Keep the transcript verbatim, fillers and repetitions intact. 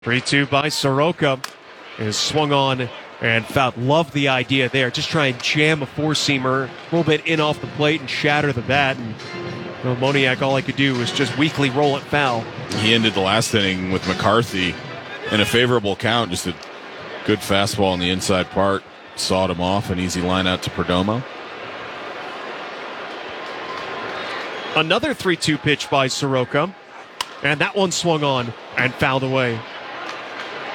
three two by Soroka is swung on and fouled. Love the idea there. Just try and jam a four-seamer a little bit in off the plate and shatter the bat. And you know, Moniak, all I could do was just weakly roll it foul. He ended the last inning with McCarthy in a favorable count. Just a good fastball in the inside part. Sawed him off. An easy line out to Perdomo. Another three two pitch by Soroka. And that one swung on and fouled away.